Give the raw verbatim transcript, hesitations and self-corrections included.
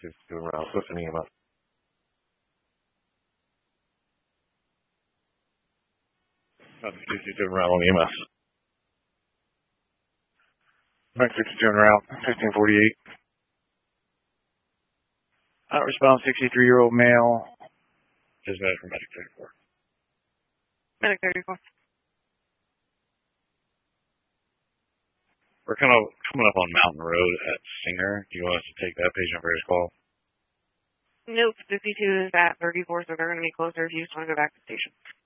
fifty-two en route. What's an E M S? fifty-two en route on E M S. Mike fifty-two en route, fifteen forty-eight. Out response, sixty-three-year-old male. Just medic from Medic thirty-four. Medic thirty-four. We're kind of coming up on Mountain Road at Singer. Do you want us to take that patient for his call? Nope, fifty-two is at thirty-four, so they're going to be closer if you just want to go back to the station.